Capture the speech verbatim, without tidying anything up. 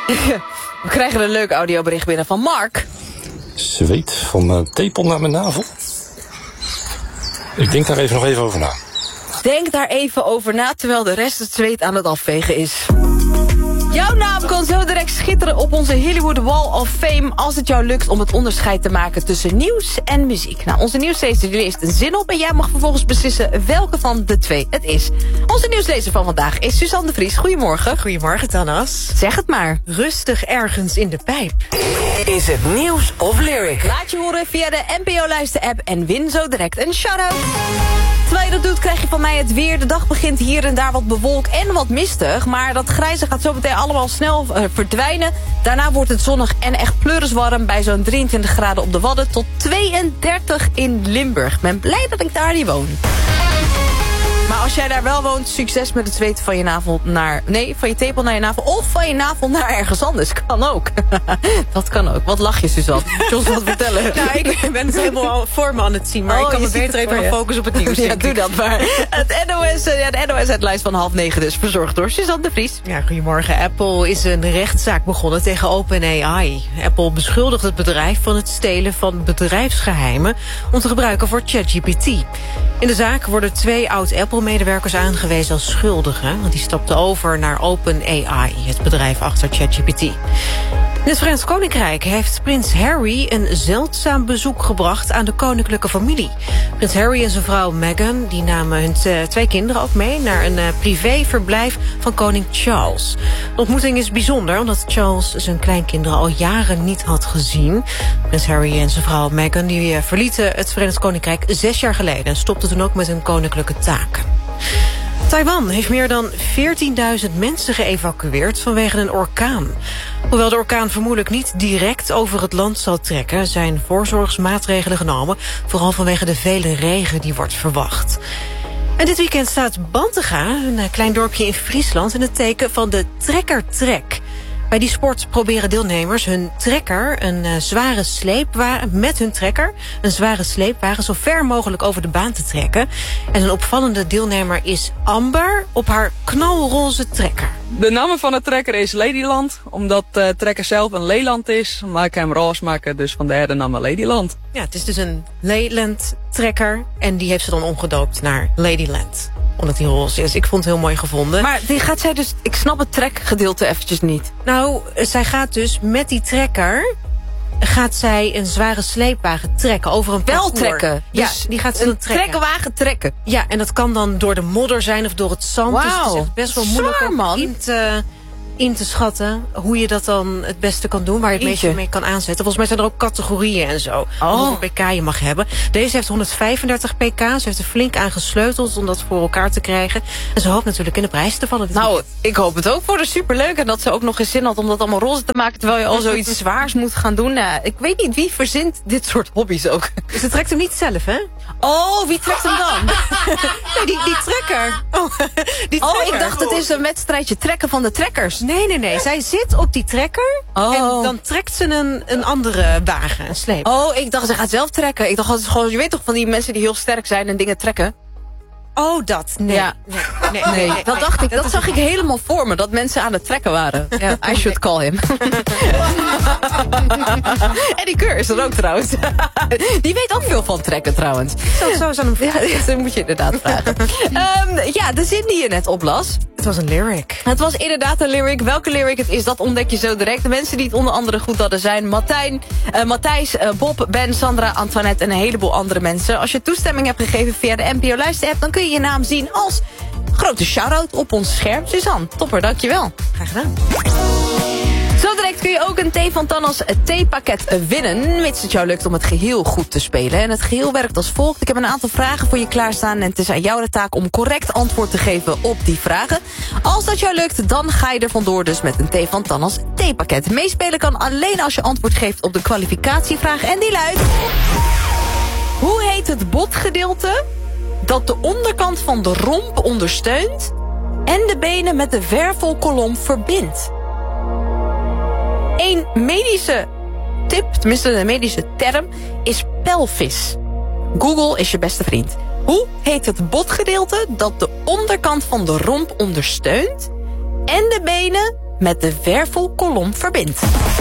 We krijgen een leuk audiobericht binnen van Mark. Zweet van uh, tepel naar mijn navel. Ik denk daar even nog even over na. Denk daar even over na, terwijl de rest het zweet aan het afvegen is. Jouw naam kan zo direct schitteren op onze Hollywood Wall of Fame... als het jou lukt om het onderscheid te maken tussen nieuws en muziek. Nou, onze nieuwslezer die leest een zin op... en jij mag vervolgens beslissen welke van de twee het is. Onze nieuwslezer van vandaag is Suzanne de Vries. Goedemorgen. Goedemorgen, Tanas. Zeg het maar. Rustig ergens in de pijp. Is het nieuws of lyric? Laat je horen via de N P O-luister-app en win zo direct een shout-out. Terwijl je dat doet, krijg je van mij het weer. De dag begint hier en daar wat bewolkt en wat mistig. Maar dat grijze gaat zo meteen allemaal snel uh, verdwijnen. Daarna wordt het zonnig en echt pleuriswarm bij zo'n drieëntwintig graden op de Wadden tot tweeëndertig in Limburg. Ik ben blij dat ik daar niet woon. Maar als jij daar wel woont, succes met het zweten van je navel naar... Nee, van je tepel naar je navel of van je navel naar ergens anders. Kan ook. Dat kan ook. Wat lach je, Suzanne? Jos, wat vertellen? Nou, ik ben het helemaal voor me aan het zien. Maar oh, ik kan me beter even gaan focussen op het nieuws. Ja, doe dat maar. Het N O S, ja, de N O S-lijst van half negen dus verzorgd door Suzanne de Vries. Ja, goedemorgen. Apple is een rechtszaak begonnen tegen OpenAI. Apple beschuldigt het bedrijf van het stelen van bedrijfsgeheimen... om te gebruiken voor ChatGPT. In de zaak worden twee oud-Apple-medewerkers aangewezen als schuldigen. Want die stapten over naar OpenAI, het bedrijf achter ChatGPT. In het Verenigd Koninkrijk heeft prins Harry een zeldzaam bezoek gebracht aan de koninklijke familie. Prins Harry en zijn vrouw Meghan die namen hun twee kinderen ook mee naar een privéverblijf van koning Charles. De ontmoeting is bijzonder omdat Charles zijn kleinkinderen al jaren niet had gezien. Prins Harry en zijn vrouw Meghan die verlieten het Verenigd Koninkrijk zes jaar geleden en stopten toen ook met hun koninklijke taken. Taiwan heeft meer dan veertienduizend mensen geëvacueerd vanwege een orkaan. Hoewel de orkaan vermoedelijk niet direct over het land zal trekken... zijn voorzorgsmaatregelen genomen, vooral vanwege de vele regen die wordt verwacht. En dit weekend staat Bantega, een klein dorpje in Friesland... in het teken van de trekkertrek. Bij die sport proberen deelnemers hun trekker, een uh, zware sleepwagen met hun trekker, een zware sleepwagen zo ver mogelijk over de baan te trekken. En een opvallende deelnemer is Amber op haar knalroze trekker. De naam van de trekker is Ladyland, omdat de trekker zelf een Leland is. Maar ik hem roze maken, dus vandaar de naam Ladyland. Ja, het is dus een Leyland trekker en die heeft ze dan omgedoopt naar Ladyland. Omdat die roze is. Ik vond het heel mooi gevonden. Maar die gaat zij dus... Ik snap het trekgedeelte eventjes niet. Nou, zij gaat dus met die trekker... gaat zij een zware sleepwagen trekken over een parcours. Wel trekken? Ja, dus die gaat ze een dan trekken. trekkenwagen trekken? Ja, en dat kan dan door de modder zijn of door het zand. Wow. Dus het is echt best wel moeilijk Zwaar, man. om in te, in te schatten hoe je dat dan het beste kan doen. Waar je het Eentje. meeste mee kan aanzetten. Volgens mij zijn er ook categorieën en zo. Oh. Hoeveel pk je mag hebben. Deze heeft honderdvijfendertig pk. Ze heeft er flink aan gesleuteld om dat voor elkaar te krijgen. En ze hoopt natuurlijk in de prijs te vallen. Nou, ik hoop het ook voor de superleuk. En dat ze ook nog eens zin had om dat allemaal roze te maken... terwijl je al zoiets zwaars moet gaan doen. Nou, ik weet niet wie verzint dit soort hobby's ook. Ze trekt hem niet zelf, hè? Oh, wie trekt hem dan? Nee, die, die trekker. Oh, die Oh, trekker. ik dacht het is een wedstrijdje trekken van de trekkers. Nee, nee, nee. Zij zit op die trekker. Oh. En dan trekt ze een, een andere wagen, een sleep. Oh, ik dacht ze gaat zelf trekken. Ik dacht het is gewoon, je weet toch van die mensen die heel sterk zijn en dingen trekken? Oh, dat. Nee. Ja. Nee, nee, nee, nee. Dat dacht ik, dat is- zag ik helemaal voor me. Dat mensen aan het trekken waren. Ja, I should call him. En die Keur is er ook trouwens. Die weet ook veel van trekken trouwens. Zo, zo is aan hem vragen. Ja, dat moet je inderdaad vragen. um, ja, de zin die je net oplas. Het was een lyric. Het was inderdaad een lyric. Welke lyric het is, dat ontdek je zo direct. De mensen die het onder andere goed hadden zijn Martijn, uh, Matthijs, uh, Bob, Ben, Sandra, Antoinette en een heleboel andere mensen. Als je toestemming hebt gegeven via de N P O-luister-app, dan kun je je naam zien als grote shout-out op ons scherm. Suzanne, topper, dankjewel. Graag gedaan. Zo direct kun je ook een thee van Tannas theepakket winnen, mits het jou lukt om het geheel goed te spelen. En het geheel werkt als volgt. Ik heb een aantal vragen voor je klaarstaan en het is aan jou de taak om correct antwoord te geven op die vragen. Als dat jou lukt, dan ga je er vandoor dus met een thee van Tannas theepakket. Meespelen kan alleen als je antwoord geeft op de kwalificatievraag en die luidt: hoe heet het botgedeelte dat de onderkant van de romp ondersteunt en de benen met de wervelkolom verbindt? Een medische tip, tenminste een medische term, is pelvis. Google is je beste vriend. Hoe heet het botgedeelte dat de onderkant van de romp ondersteunt en de benen met de wervelkolom verbindt.